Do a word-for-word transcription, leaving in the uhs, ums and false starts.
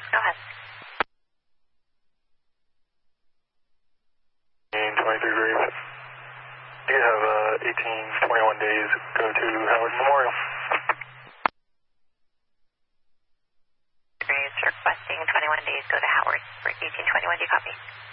Go ahead. twenty-three Graves. You have uh, eighteen, twenty-one days. Go to Howard Memorial. Graves requesting twenty-one days. Go to Howard for eighteen twenty-one. Do you copy?